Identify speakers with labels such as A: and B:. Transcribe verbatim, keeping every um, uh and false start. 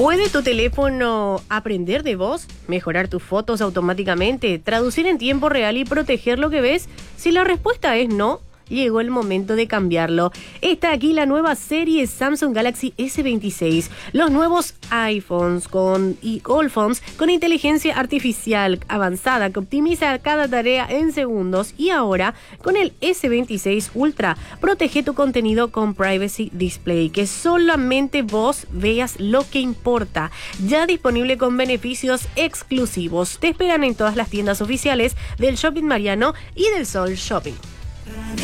A: ¿Puede tu teléfono aprender de voz, mejorar tus fotos automáticamente, traducir en tiempo real y proteger lo que ves? Si la respuesta es no, llegó el momento de cambiarlo. Está aquí la nueva serie Samsung Galaxy ese veintiséis, los nuevos iPhones con, y All Phones con inteligencia artificial avanzada que optimiza cada tarea en segundos, y ahora con el ese veintiséis Ultra protege tu contenido con Privacy Display, que solamente vos veas lo que importa. Ya disponible con beneficios exclusivos. Te esperan en todas las tiendas oficiales del Shopping Mariano y del Sol Shopping.